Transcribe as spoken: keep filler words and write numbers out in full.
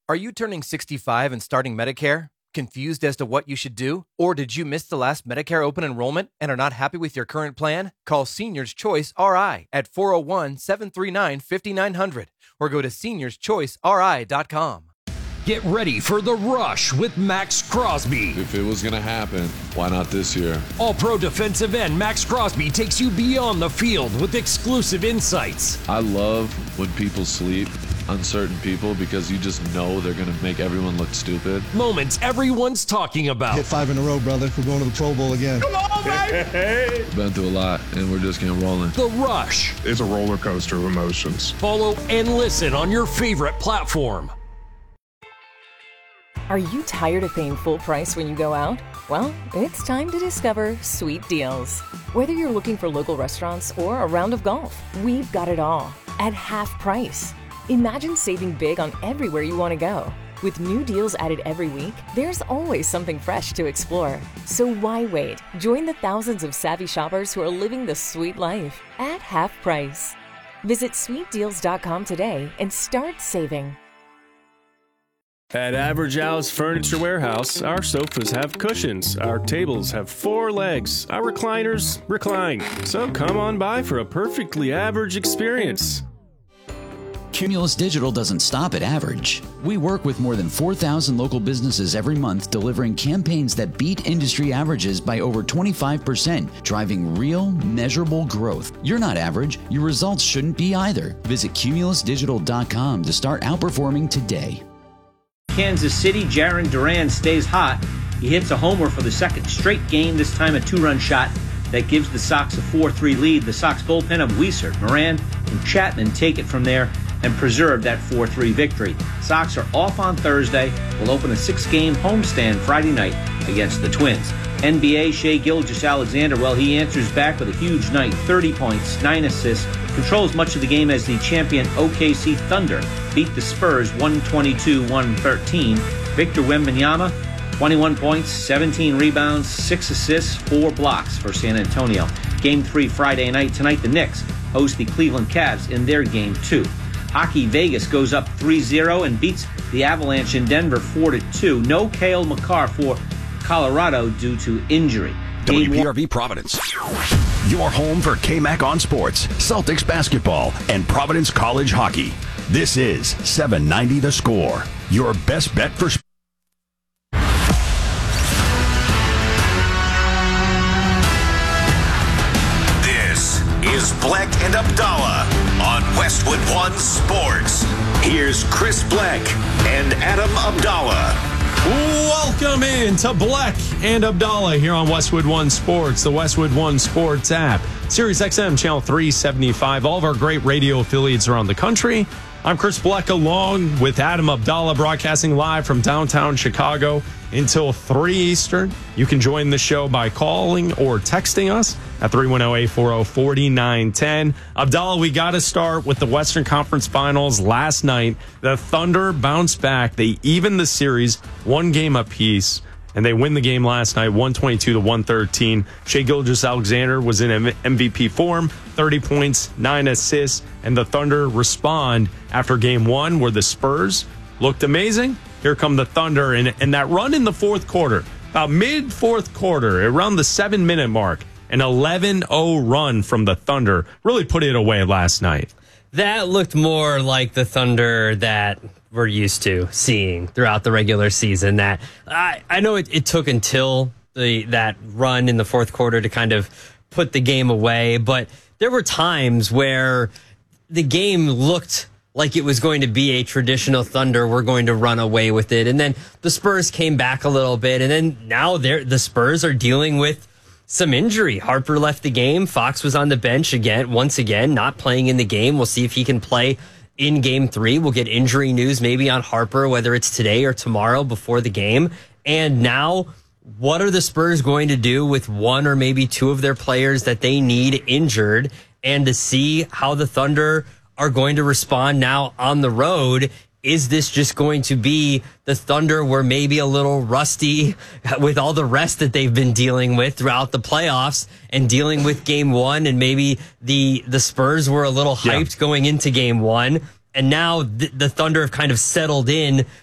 Are you turning sixty-five and starting Medicare? Confused as to what you should do? Or did you miss the last Medicare open enrollment and are not happy with your current plan? Call Seniors Choice R I at four oh one, seven three nine, five nine zero zero or go to seniors choice r i dot com. Get ready for The Rush with Max Crosby. If it was going to happen, why not this year? All-pro defensive end Max Crosby takes you beyond the field with exclusive insights. I love when people sleep on certain people because you just know they're going to make everyone look stupid. Moments everyone's talking about. Hit five in a row, brother. We're going to the Pro Bowl again. Come on, baby! Been through a lot, and we're just getting rolling. The Rush. It's a roller coaster of emotions. Follow and listen on your favorite platform. Are you tired of paying full price when you go out? Well, it's time to discover Sweet Deals. Whether you're looking for local restaurants or a round of golf, we've got it all at half price. Imagine saving big on everywhere you want to go. With new deals added every week, there's always something fresh to explore. So why wait? Join the thousands of savvy shoppers who are living the sweet life at half price. Visit sweet deals dot com today and start saving. At Average Al's Furniture Warehouse, our sofas have cushions, our tables have four legs, our recliners recline. So come on by for a perfectly average experience. Cumulus Digital doesn't stop at average. We work with more than four thousand local businesses every month, delivering campaigns that beat industry averages by over twenty-five percent, driving real, measurable growth. You're not average. Your results shouldn't be either. Visit cumulus digital dot com to start outperforming today. Kansas City, Jaron Duran stays hot. He hits a homer for the second straight game, this time a two-run shot that gives the Sox a four three lead. The Sox bullpen of Weissert, Moran, and Chapman take it from there and preserve that four three victory. Sox are off on Thursday. Will open a six-game homestand Friday night against the Twins. N B A, Shai Gilgeous-Alexander, well, he answers back with a huge night, thirty points, nine assists, controls much of the game as the champion O K C Thunder beat the Spurs one twenty-two one thirteen. Victor Wembanyama, twenty-one points, seventeen rebounds, six assists, four blocks for San Antonio. Game three Friday night. Tonight, the Knicks host the Cleveland Cavs in their game two. Hockey, Vegas goes up three zero and beats the Avalanche in Denver four to two. No Cale Makar for Colorado due to injury. W P R V Providence. Your home for K-Mac on Sports, Celtics basketball, and Providence College hockey. This is seven ninety The Score. Your best bet for sports. This is Bleck and Abdallah on Westwood One Sports. Here's Chris Bleck and Adam Abdallah. Welcome in to Bleck and Abdallah here on Westwood One Sports, the Westwood One Sports app, Sirius X M channel three seventy-five. All of our great radio affiliates around the country. I'm Chris Bleck along with Adam Abdallah, broadcasting live from downtown Chicago until three Eastern. You can join the show by calling or texting us at three one zero, eight four zero, four nine one zero. Abdallah, we got to start with the Western Conference Finals last night. The Thunder bounced back. They evened the series one game apiece, and they win the game last night, one twenty-two to one thirteen. Shai Gilgeous-Alexander was in M V P form, thirty points, nine assists, and the Thunder respond after game one where the Spurs looked amazing. Here come the Thunder, and, and that run in the fourth quarter, about mid-fourth quarter, around the seven-minute mark, an eleven oh run from the Thunder really put it away last night. That looked more like the Thunder that we're used to seeing throughout the regular season. That I, I know it, it took until the that run in the fourth quarter to kind of put the game away, but there were times where the game looked like it was going to be a traditional Thunder. We're going to run away with it. And then the Spurs came back a little bit. And then now they're, the Spurs are dealing with some injury. Harper left the game. Fox was on the bench again, once again, not playing in the game. We'll see if he can play in game three. We'll get injury news maybe on Harper, whether it's today or tomorrow before the game. And now, what are the Spurs going to do with one or maybe two of their players that they need injured? And to see how the Thunder are going to respond now on the road. Is this just going to be the Thunder were maybe a little rusty with all the rest that they've been dealing with throughout the playoffs and dealing with game one, and maybe the the Spurs were a little hyped yeah. going into game one, and now the, the Thunder have kind of settled in